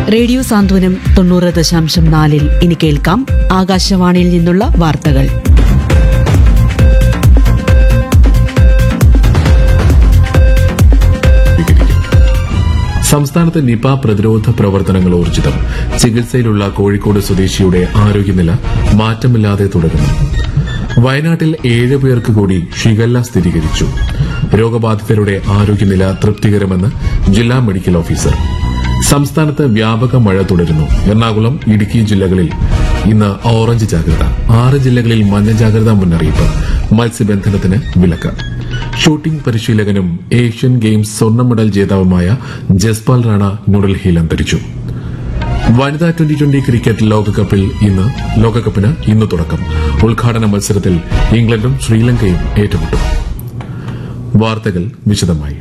Radio സാന്ത്വനം 90.4 ഇനി കേൾക്കാം ആകാശവാണിയിൽ നിന്നുള്ള വാർത്തകൾ. സംസ്ഥാനത്ത് നിപ പ്രതിരോധ പ്രവർത്തനങ്ങൾ ഊർജിതം. ചികിത്സയിലുള്ള കോഴിക്കോട് സ്വദേശിയുടെ ആരോഗ്യനില മാറ്റമില്ലാതെ തുടരുന്നു. വയനാട്ടിൽ 7 പേർക്ക് കൂടി ഷിഗല്ല സ്ഥിരീകരിച്ചു. രോഗബാധിതരുടെ ആരോഗ്യനില തൃപ്തികരമെന്ന് ജില്ലാ മെഡിക്കൽ ഓഫീസർ. സംസ്ഥാനത്ത് വ്യാപക മഴ തുടരുന്നു. എറണാകുളം, ഇടുക്കി ജില്ലകളിൽ ഇന്ന് ഓറഞ്ച് ജാഗ്രത. 6 ജില്ലകളിൽ മഞ്ഞ ജാഗ്രതാ മുന്നറിയിപ്പ്. മത്സ്യബന്ധനത്തിന് വിലക്ക്. ഷൂട്ടിംഗ് പരിശീലകനും ഏഷ്യൻ ഗെയിംസ് സ്വർണ്ണ മെഡൽ ജേതാവുമായ ജസ്പാൽ റാണ ന്യൂഡൽഹിയിൽ അന്തരിച്ചു. വനിതാ ട്വന്റി ക്രിക്കറ്റ് ലോകകപ്പിന് ഇന്ന് തുടക്കം. ഉദ്ഘാടന മത്സരത്തിൽ ഇംഗ്ലണ്ടും ശ്രീലങ്കയും ഏറ്റുമുട്ടും. വാർത്തകൾ വിശദമായി.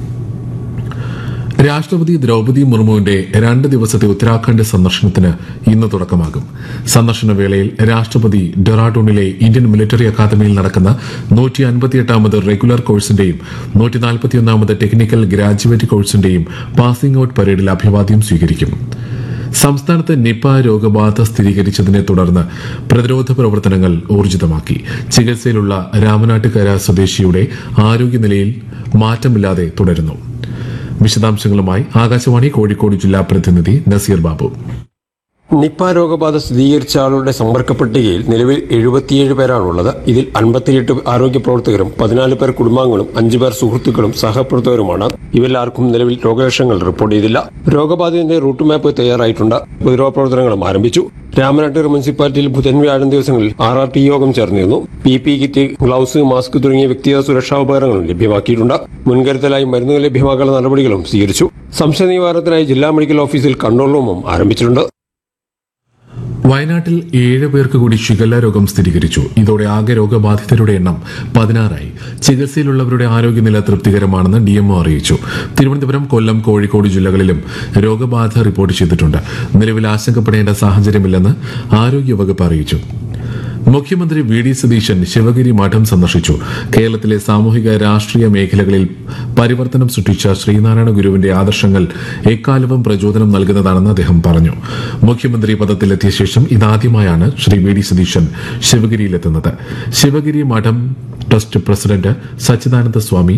രാഷ്ട്രപതി ദ്രൌപദി മുർമുവിന്റെ 2 ദിവസത്തെ ഉത്തരാഖണ്ഡ് സന്ദർശനത്തിന് ഇന്ന് തുടക്കമാകും. സന്ദർശനവേളയിൽ രാഷ്ട്രപതി ഡെറാഡൂണിലെ ഇന്ത്യൻ മിലിറ്ററി അക്കാദമിയിൽ നടക്കുന്ന 158ാമത് regular കോഴ്സിന്റെയും 141ാമത് technical graduate കോഴ്സിന്റെയും passing out പരേഡിൽ അഭിവാദ്യം സ്വീകരിക്കും. സംസ്ഥാനത്ത് നിപ രോഗബാധ സ്ഥിരീകരിച്ചതിനെ തുടർന്ന് പ്രതിരോധ പ്രവർത്തനങ്ങൾ ഊർജിതമാക്കി. ചികിത്സയിലുള്ള രാമനാട്ടുകര സ്വദേശിയുടെ ആരോഗ്യനിലയിൽ മാറ്റമില്ലാതെ തുടരുന്നു. വിശദാംശങ്ങളുമായി ആകാശവാണി കോഴിക്കോട് ജില്ലാ പ്രതിനിധി നസീർ ബാബു. നിപ രോഗബാധ സ്ഥിരീകരിച്ച ആളുടെ സമ്പർക്ക പട്ടികയിൽ നിലവിൽ 77 പേരാണുള്ളത്. ഇതിൽ 58 ആരോഗ്യ പ്രവർത്തകരും 14 പേർ കുടുംബാംഗങ്ങളും 5 പേർ സുഹൃത്തുക്കളും സഹപ്രവർത്തകരുമാണ്. ഇവരിലാർക്കും നിലവിൽ രോഗലക്ഷണങ്ങൾ റിപ്പോർട്ട് ചെയ്തില്ല. രോഗബാധിതന്റെ റൂട്ട് മാപ്പ് തയ്യാറായിട്ടുണ്ട്. പ്രതിരോധ പ്രവർത്തനങ്ങളും ആരംഭിച്ചു. രാമനാട്ടുകര മുനിസിപ്പാലിറ്റിയിൽ ബുധൻ വ്യാഴം ദിവസങ്ങളിൽ RRT യോഗം ചേർന്നിരുന്നു. PP കിറ്റ്, ഗ്ലൌസ്, മാസ്ക് തുടങ്ങിയ വ്യക്തിഗത സുരക്ഷാ ഉപകരണങ്ങളും ലഭ്യമാക്കിയിട്ടുണ്ട്. മുൻകരുതലായി മരുന്നുകൾ ലഭ്യമാക്കാനുള്ള നടപടികളും സ്വീകരിച്ചു. സംശയ നിവാരണത്തിനായി ജില്ലാ മെഡിക്കൽ ഓഫീസിൽ കൺട്രോൾ റൂമും ആരംഭിച്ചിട്ടുണ്ട്. വയനാട്ടിൽ 7 പേർക്ക് കൂടി ഷിഗല്ല രോഗം സ്ഥിരീകരിച്ചു. ഇതോടെ ആകെ രോഗബാധിതരുടെ എണ്ണം 16ആയി. ചികിത്സയിലുള്ളവരുടെ ആരോഗ്യനില തൃപ്തികരമാണെന്ന് DMO അറിയിച്ചു. തിരുവനന്തപുരം, കൊല്ലം, കോഴിക്കോട് ജില്ലകളിലും രോഗബാധ റിപ്പോർട്ട് ചെയ്തിട്ടുണ്ട്. നിലവിൽ ആശങ്കപ്പെടേണ്ട സാഹചര്യമില്ലെന്ന് ആരോഗ്യവകുപ്പ് അറിയിച്ചു. മുഖ്യമന്ത്രി VD സതീശൻ ശിവഗിരി മഠം സന്ദർശിച്ചു. കേരളത്തിലെ സാമൂഹിക രാഷ്ട്രീയ മേഖലകളിൽ പരിവർത്തനം സൃഷ്ടിച്ച ശ്രീനാരായണ ഗുരുവിന്റെ ആദർശങ്ങൾ എക്കാലവും പ്രചോദനം നൽകുന്നതാണെന്ന് അദ്ദേഹം പറഞ്ഞു. മുഖ്യമന്ത്രി പദത്തിലെത്തിയ ശേഷം ഇതാദ്യമായാണ് ശ്രീ VD സതീശൻ ശിവഗിരിയിലെത്തുന്നത്. ശിവഗിരി മഠം ട്രസ്റ്റ് പ്രസിഡന്റ് സച്ചിദാനന്ദ സ്വാമി,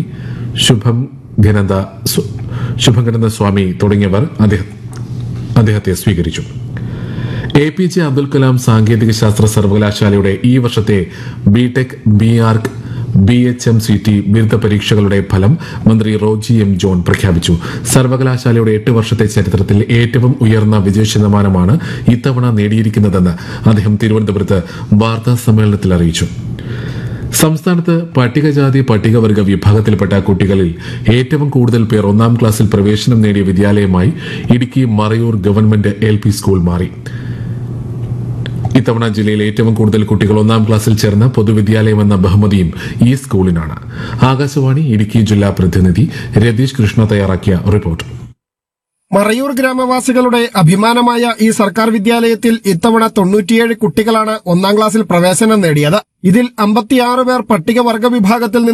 ശുഭംഗനന്ദ സ്വാമി തുടങ്ങിയവർ അദ്ദേഹത്തെ സ്വീകരിച്ചു. APJ അബ്ദുൽ കലാം സാങ്കേതിക ശാസ്ത്ര സർവകലാശാലയുടെ ഈ വർഷത്തെ BTech, BArch, BHMCT ബിരുദ പരീക്ഷകളുടെ ഫലം മന്ത്രി റോജി M. ജോൺ പ്രഖ്യാപിച്ചു. സർവകലാശാലയുടെ 8 വർഷത്തെ ചരിത്രത്തിൽ ഏറ്റവും ഉയർന്ന വിജയശതമാനമാണ് ഇത്തവണ നേടിയിരിക്കുന്നതെന്ന് അദ്ദേഹം തിരുവനന്തപുരത്ത് വാർത്താ സമ്മേളനത്തിൽ അറിയിച്ചു. സംസ്ഥാനത്ത് പട്ടികജാതി പട്ടികവർഗ വിഭാഗത്തിൽപ്പെട്ട കുട്ടികളിൽ ഏറ്റവും കൂടുതൽ പേർ 1ാം ക്ലാസ്സിൽ പ്രവേശനം നേടിയ വിദ്യാലയമായി Idukki Marayur government LP school മാറി. ഇത്തവണ ജില്ലയിൽ ഏറ്റവും കൂടുതൽ കുട്ടികൾ 1ാം ക്ലാസ്സിൽ ചേർന്ന പൊതുവിദ്യാലയമെന്ന ബഹുമതിയും ഈ സ്കൂളിനാണ്. ആകാശവാണി ഇടുക്കി ജില്ലാ പ്രതിനിധി രതീഷ് കൃഷ്ണ തയ്യാറാക്കിയ റിപ്പോർട്ട്. മറയൂർ ഗ്രാമവാസികളുടെ അഭിമാനമായ ഈ സർക്കാർ വിദ്യാലയത്തിൽ ഇത്തവണ 97 കുട്ടികളാണ് 1ാം ക്ലാസ്സിൽ പ്രവേശനം നേടിയത്. ഇതിൽ 56 പേർ പട്ടികവർഗ വിഭാഗത്തിൽ